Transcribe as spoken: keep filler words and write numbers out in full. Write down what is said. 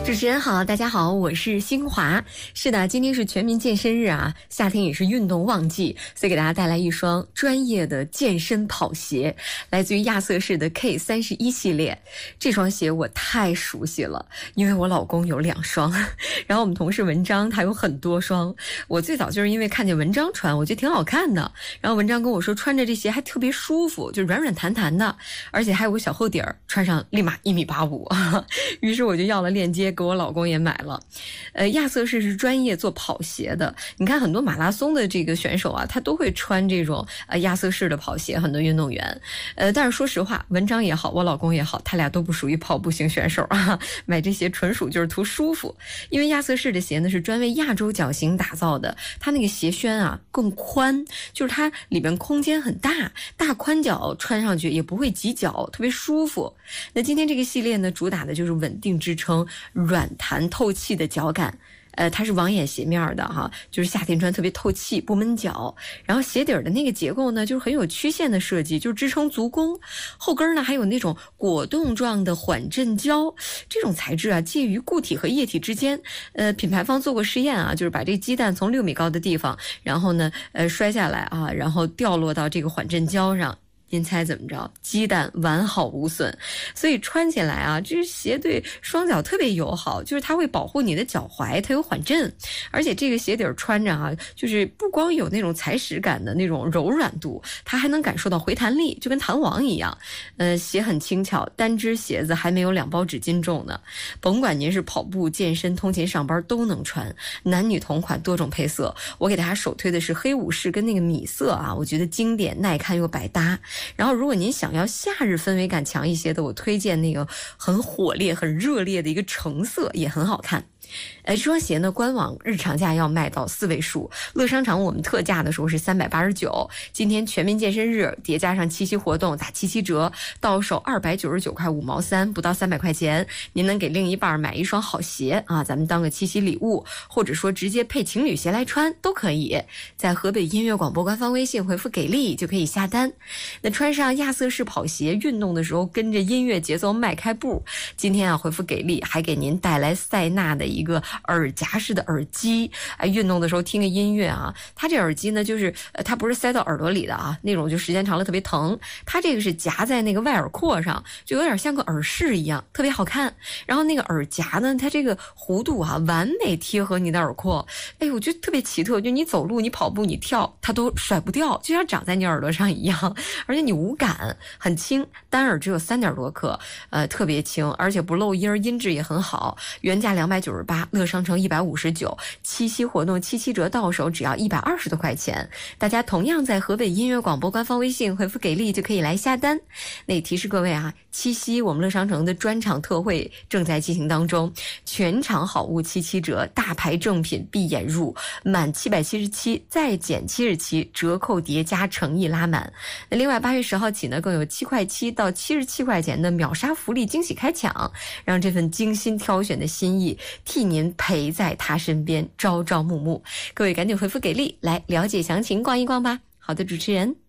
主持人好，大家好，我是新华。是的，今天是全民健身日啊，夏天也是运动旺季，所以给大家带来一双专业的健身跑鞋，来自于亚瑟士的 K 三十一 系列。这双鞋我太熟悉了，因为我老公有两双，然后我们同事文章他有很多双。我最早就是因为看见文章穿，我觉得挺好看的，然后文章跟我说穿着这鞋还特别舒服，就软软弹弹的，而且还有个小厚底儿，穿上立马一米八五。于是我就要了链接，给我老公也买了。呃，亚瑟士是专业做跑鞋的，你看很多马拉松的这个选手啊，他都会穿这种呃亚瑟士的跑鞋，很多运动员。呃，但是说实话，文章也好，我老公也好，他俩都不属于跑步型选手啊，买这鞋纯属就是图舒服。因为亚瑟士的鞋呢是专为亚洲脚型打造的，它那个鞋楦啊更宽，就是它里面空间很大，大宽脚穿上去也不会挤脚，特别舒服。那今天这个系列呢，主打的就是稳定支撑、软弹透气的脚感。呃，它是网眼鞋面的哈，就是夏天穿特别透气，不闷脚。然后鞋底的那个结构呢，就是很有曲线的设计，就是支撑足弓。后跟呢还有那种果冻状的缓震胶，这种材质啊介于固体和液体之间。呃，品牌方做过试验啊，就是把这个鸡蛋从六米高的地方，然后呢，呃，摔下来啊，然后掉落到这个缓震胶上。您猜怎么着？鸡蛋完好无损，所以穿起来啊，这鞋对双脚特别友好，就是它会保护你的脚踝，它有缓震，而且这个鞋底穿着啊，就是不光有那种踩屎感的那种柔软度，它还能感受到回弹力，就跟弹簧一样。呃，鞋很轻巧，单只鞋子还没有两包纸巾重呢。甭管您是跑步、健身、通勤、上班都能穿，男女同款，多种配色。我给大家首推的是黑武士跟那个米色啊，我觉得经典、耐看又百搭。然后如果您想要夏日氛围感强一些的，我推荐那个很火烈很热烈的一个橙色，也很好看。呃，这双鞋呢，官网日常价要卖到四位数，乐商场我们特价的时候是三百八十九，今天全民健身日叠加上七夕活动打七七折，到手二百九十九块五毛三，不到三百块钱，您能给另一半买一双好鞋啊，咱们当个七夕礼物，或者说直接配情侣鞋来穿都可以。在河北音乐广播官方微信回复给力就可以下单。那穿上亚瑟士跑鞋，运动的时候跟着音乐节奏迈开步。今天啊，回复给力还给您带来塞纳的一个耳夹式的耳机，哎，运动的时候听个音乐啊。它这耳机呢，就是呃，它不是塞到耳朵里的啊，那种就时间长了特别疼。它这个是夹在那个外耳廓上，就有点像个耳饰一样，特别好看。然后那个耳夹呢，它这个弧度啊，完美贴合你的耳廓。哎，我觉得特别奇特，就你走路、你跑步、你跳，它都甩不掉，就像长在你耳朵上一样。而且你无感，很轻，单耳只有三点多克，呃，特别轻，而且不漏音，音质也很好。原价两百九十八，乐商城一百五十九，七夕活动七七折到手只要一百二十多块钱。大家同样在河北音乐广播官方微信回复给力就可以来下单。那也提示各位啊，七夕我们乐商城的专场特惠正在进行当中，全场好物七七折，大牌正品闭眼入，满七百七十七再减七十七，折扣叠加诚意拉满。那另外八月十号起呢，更有七块七到七十七块钱的秒杀福利惊喜开抢，让这份精心挑选的心意替您陪在他身边，朝朝暮暮。各位赶紧回复给力来了解详情，逛一逛吧。好的，主持人。